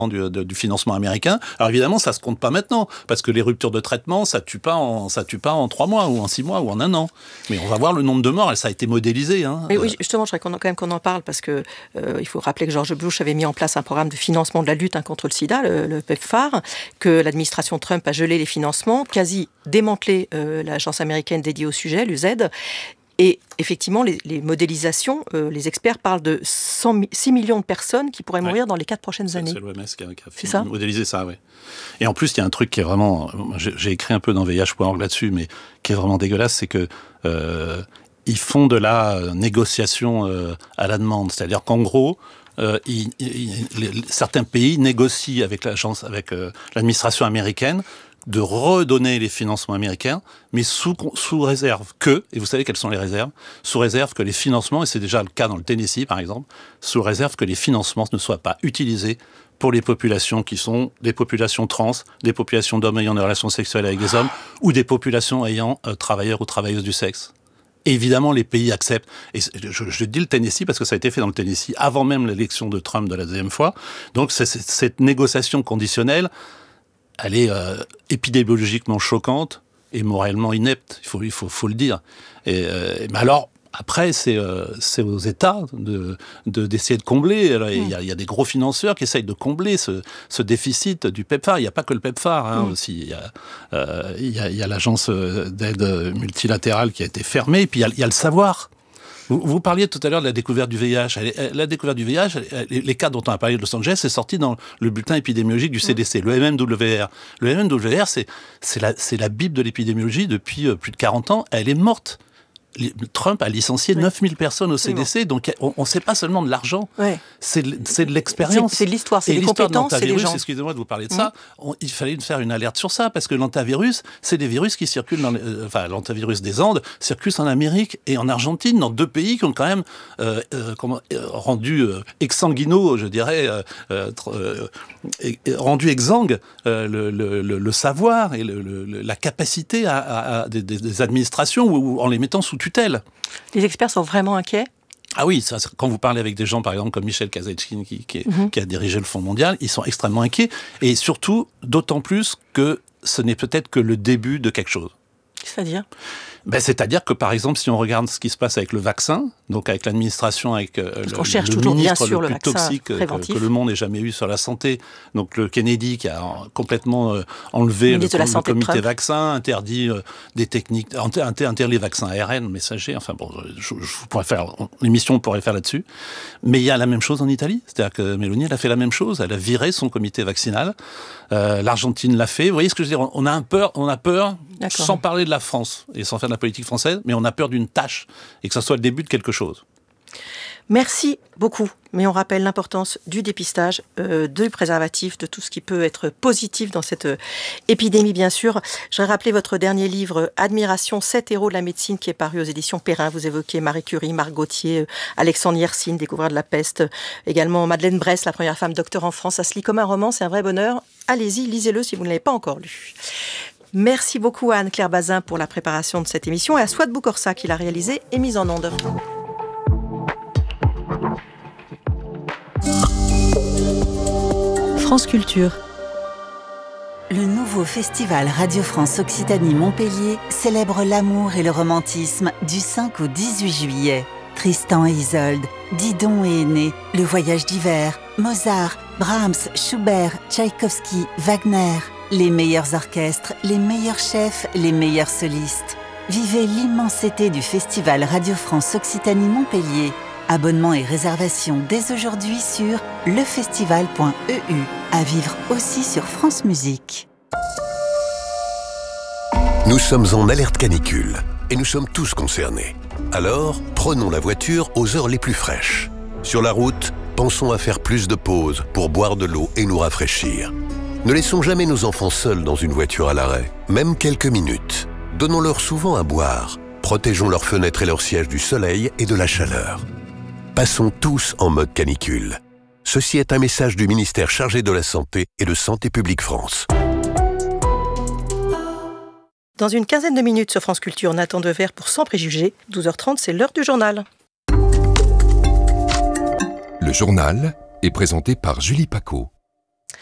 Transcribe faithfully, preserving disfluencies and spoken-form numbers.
Du, de, du financement américain. Alors évidemment, ça se compte pas maintenant, parce que les ruptures de traitement, ça tue pas en, ça tue pas en trois mois, ou en six mois, ou en un an. Mais on va voir le nombre de morts, et ça a été modélisé. Hein. Mais oui, justement, je voudrais qu'on, quand même qu'on en parle, parce que euh, il faut rappeler que George Bush avait mis en place un programme de financement de la lutte hein, contre le sida, le, le PEPFAR, que l'administration Trump a gelé les financements, quasi démantelé euh, l'agence américaine dédiée au sujet, l'U Z. Et effectivement, les, les modélisations, euh, les experts parlent de cent, six millions de personnes qui pourraient mourir ouais. dans les quatre prochaines c'est, années. C'est l'O M S qui a, qui a fait modélisé ça, oui. Et en plus, il y a un truc qui est vraiment... J'ai, j'ai écrit un peu dans V I H point org là-dessus, mais qui est vraiment dégueulasse, c'est que euh, ils font de la négociation euh, à la demande. C'est-à-dire qu'en gros, euh, ils, ils, les, certains pays négocient avec l'agence, avec euh, l'administration américaine de redonner les financements américains, mais sous, sous réserve que, et vous savez quelles sont les réserves, sous réserve que les financements, et c'est déjà le cas dans le Tennessee par exemple, sous réserve que les financements ne soient pas utilisés pour les populations qui sont des populations trans, des populations d'hommes ayant des relations sexuelles avec des hommes, ou des populations ayant euh, travailleurs ou travailleuses du sexe. Et évidemment, les pays acceptent. Et je, je dis le Tennessee parce que ça a été fait dans le Tennessee avant même l'élection de Trump de la deuxième fois. Donc c'est, c'est, cette négociation conditionnelle, elle est euh, épidémiologiquement choquante et moralement inepte, il faut, il faut, faut le dire. Et, euh, mais alors, après, c'est, euh, c'est aux États de, de, d'essayer de combler. Alors, il, y a, il y a des gros financeurs qui essayent de combler ce, ce déficit du PEPFAR. Il n'y a pas que le PEPFAR, hein, mmh. aussi. Il y, a, euh, il, y a, il y a l'agence d'aide multilatérale qui a été fermée, et puis il y a, il y a le savoir. Vous, vous parliez tout à l'heure de la découverte du V I H. La découverte du V I H, les cas dont on a parlé de Los Angeles, c'est sorti dans le bulletin épidémiologique du C D C, le M M W R. Le M M W R, c'est, c'est, la, c'est la Bible de l'épidémiologie depuis plus de quarante ans. Elle est morte. Trump a licencié oui. neuf mille personnes au C D C, donc on ne sait pas seulement de l'argent, ouais. c'est, c'est de l'expérience. C'est, c'est de l'histoire, c'est et des compétences, c'est des gens. Excusez-moi de vous parler de mmh. ça, on, il fallait faire une alerte sur ça, parce que l'antivirus, c'est des virus qui circulent, dans les, euh, enfin l'antivirus des Andes, circule en Amérique et en Argentine, dans deux pays qui ont quand même euh, euh, comment, euh, rendu euh, exsanguinaux, je dirais, euh, euh, euh, rendu exsangue euh, le, le, le, le savoir et le, le, la capacité à, à, à des, des administrations ou, ou en les mettant sous tutelle. Les experts sont vraiment inquiets ? Ah oui, ça, quand vous parlez avec des gens, par exemple, comme Michel Kazatchkine, qui, qui, mm-hmm. qui a dirigé le Fonds mondial, ils sont extrêmement inquiets. Et surtout, d'autant plus que ce n'est peut-être que le début de quelque chose. C'est-à-dire ? Ben, c'est-à-dire que, par exemple, si on regarde ce qui se passe avec le vaccin, donc avec l'administration, avec euh, le, cherche le toujours, ministre bien sûr, le le plus toxique que, que le monde ait jamais eu sur la santé, donc le Kennedy qui a complètement euh, enlevé le, le, le comité vaccin, interdit euh, des techniques, interdit, interdit les vaccins A R N, messagers, enfin bon, je, je pourrais faire, l'émission on pourrait faire là-dessus. Mais il y a la même chose en Italie, c'est-à-dire que Meloni, elle a fait la même chose, elle a viré son comité vaccinal, euh, l'Argentine l'a fait, vous voyez ce que je veux dire, on a un peur, on a peur, D'accord. sans parler de la France et sans faire de la politique française, mais on a peur d'une tâche et que ça soit le début de quelque chose. Merci beaucoup, mais on rappelle l'importance du dépistage, euh, du préservatif, de tout ce qui peut être positif dans cette euh, épidémie, bien sûr. Je voudrais rappeler votre dernier livre, Admiration, sept héros de la médecine, qui est paru aux éditions Perrin. Vous évoquez Marie Curie, Marc Gauthier, euh, Alexandre Yersin, découvreur de la peste, également Madeleine Bress, la première femme docteur en France. Ça se lit comme un roman, c'est un vrai bonheur. Allez-y, lisez-le si vous ne l'avez pas encore lu. Merci beaucoup à Anne-Claire Bazin pour la préparation de cette émission et à Swat Boukorsa qui l'a réalisée et mise en onde. France Culture. Le nouveau festival Radio France Occitanie Montpellier célèbre l'amour et le romantisme du cinq au dix-huit juillet. Tristan et Isolde, Didon et Aîné, Le Voyage d'hiver, Mozart, Brahms, Schubert, Tchaïkovski, Wagner. Les meilleurs orchestres, les meilleurs chefs, les meilleurs solistes. Vivez l'immense été du festival Radio France Occitanie Montpellier. Abonnements et réservations dès aujourd'hui sur lefestival point e u. À vivre aussi sur France Musique. Nous sommes en alerte canicule et nous sommes tous concernés. Alors, prenons la voiture aux heures les plus fraîches. Sur la route, pensons à faire plus de pauses pour boire de l'eau et nous rafraîchir. Ne laissons jamais nos enfants seuls dans une voiture à l'arrêt, même quelques minutes. Donnons-leur souvent à boire. Protégeons leurs fenêtres et leurs sièges du soleil et de la chaleur. Passons tous en mode canicule. Ceci est un message du ministère chargé de la Santé et de Santé publique France. Dans une quinzaine de minutes sur France Culture, Nathan Dever pour Sans Préjugés. douze heures trente, c'est l'heure du journal. Le journal est présenté par Julie Paco.